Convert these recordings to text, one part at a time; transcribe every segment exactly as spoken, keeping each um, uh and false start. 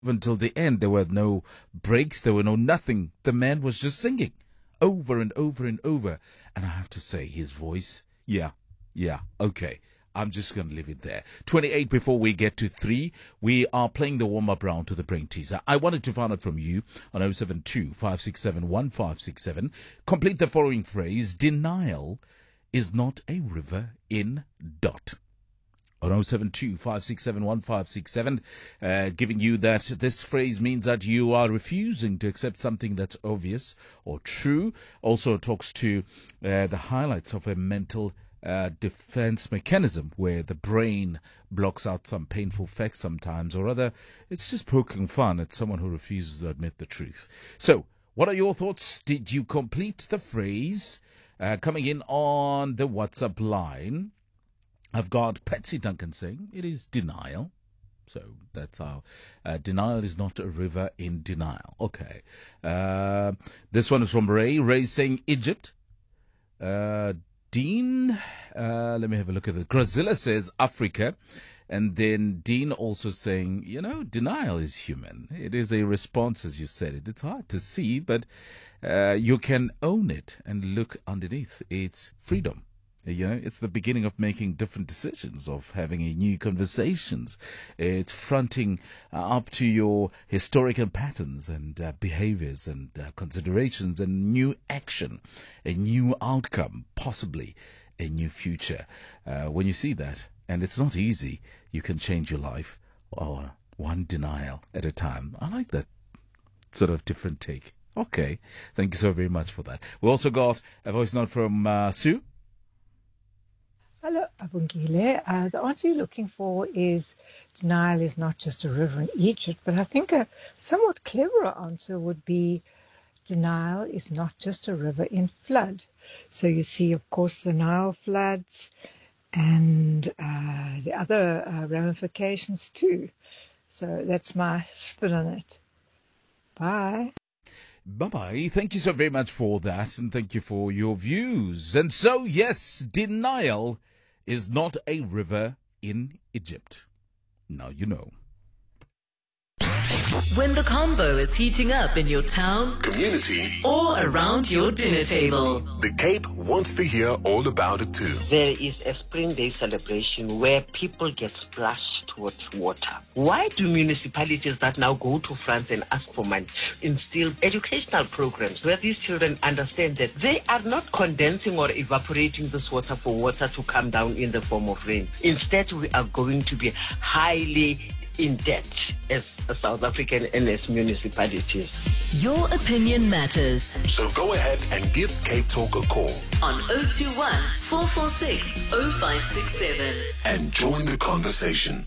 until the end. There were no breaks, there were no nothing. The man was just singing over and over and over. And I have to say, his voice, yeah, yeah, okay. I'm just going to leave it there. twenty-eight before we get to three. We are playing the warm-up round to the brain teaser. I wanted to find out from you on oh seven two, five six seven, one five six seven. Complete the following phrase. Denial is not a river in dot. On oh seven two, five six seven, one five six seven, uh, giving you that this phrase means that you are refusing to accept something that's obvious or true. Also talks to uh, the highlights of a mental uh, defense mechanism where the brain blocks out some painful facts sometimes, or rather, it's just poking fun at someone who refuses to admit the truth. So, what are your thoughts? Did you complete the phrase? Uh, coming in on the WhatsApp line, I've got Patsy Duncan saying it is denial. So that's how uh, denial is not a river in denial. Okay. Uh, this one is from Ray. Ray saying Egypt. Uh, Dean, uh, let me have a look at it. Grazilla says Africa. And then Dean also saying, you know, denial is human. It is a response, as you said it. It's hard to see, but uh, you can own it and look underneath. It's freedom. You know, it's the beginning of making different decisions, of having a new conversations. It's fronting uh, up to your historical patterns and uh, behaviors and uh, considerations and new action, a new outcome, possibly a new future. Uh, when you see that, and it's not easy, you can change your life or one denial at a time. I like that sort of different take. Okay, thank you so very much for that. We also got a voice note from uh, Sue. Hello, Abungile. Uh, the answer you're looking for is denial is not just a river in Egypt, but I think a somewhat cleverer answer would be denial is not just a river in flood. So you see, of course, the Nile floods and uh, the other uh, ramifications too. So that's my spin on it. Bye. Bye-bye. Thank you so very much for that, and thank you for your views. And so, yes, denial is not a river in Egypt. Now you know. When the convo is heating up in your town, community, or around your dinner table, the Cape wants to hear all about it too. There is a Spring Day celebration where people get splashed with water. Why do municipalities that now go to France and ask for money instill educational programs where these children understand that they are not condensing or evaporating this water for water to come down in the form of rain? Instead, we are going to be highly in debt as a South African and as municipalities. Your opinion matters. So go ahead and give Cape Talk a call on oh two one, four four six, oh five six seven and join the conversation.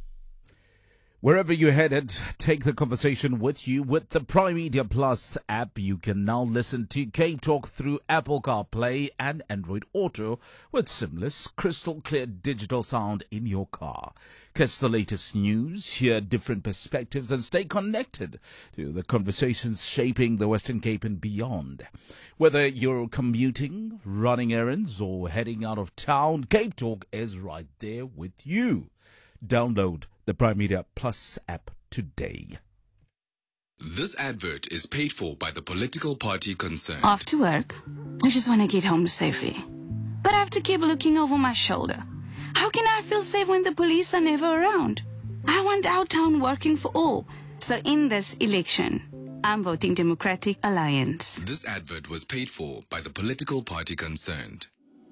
Wherever you're headed, take the conversation with you with the Prime Media Plus app. You can now listen to Cape Talk through Apple CarPlay and Android Auto with seamless, crystal clear digital sound in your car. Catch the latest news, hear different perspectives, and stay connected to the conversations shaping the Western Cape and beyond. Whether you're commuting, running errands, or heading out of town, Cape Talk is right there with you. Download the Prime Media Plus app today. This advert is paid for by the political party concerned. After work, I just want to get home safely. But I have to keep looking over my shoulder. How can I feel safe when the police are never around? I want our town working for all. So in this election, I'm voting Democratic Alliance. This advert was paid for by the political party concerned.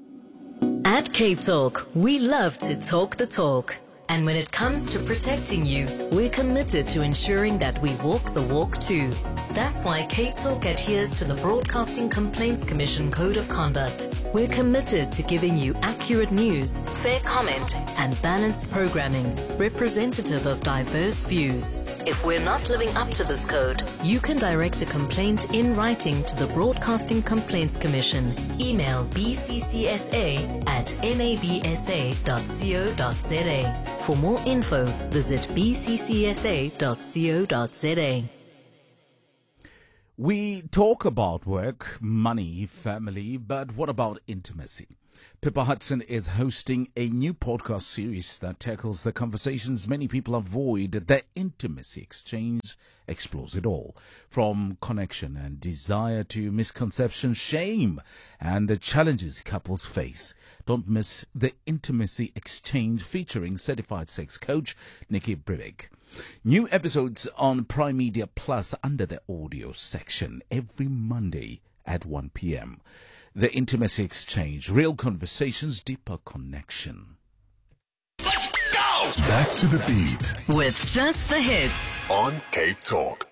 At Cape Talk, we love to talk the talk. And when it comes to protecting you, we're committed to ensuring that we walk the walk too. That's why Cape Talk adheres to the Broadcasting Complaints Commission Code of Conduct. We're committed to giving you accurate news, fair comment, and balanced programming, representative of diverse views. If we're not living up to this code, you can direct a complaint in writing to the Broadcasting Complaints Commission. Email b c c s a at n a b s a dot co dot z a. For more info, visit b c c s a dot co dot z a. We talk about work, money, family, but what about intimacy? Pippa Hudson is hosting a new podcast series that tackles the conversations many people avoid. The Intimacy Exchange explores it all, from connection and desire to misconception, shame, and the challenges couples face. Don't miss The Intimacy Exchange, featuring certified sex coach Nikki Brivik. New episodes on Prime Media Plus under the audio section every Monday at one p.m. The Intimacy Exchange, real conversations, deeper connection. Back to the beat With just the hits. on Cape Talk.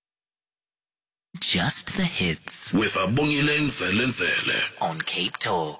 Just the hits With Abongile Mfele Mfele. on Cape Talk.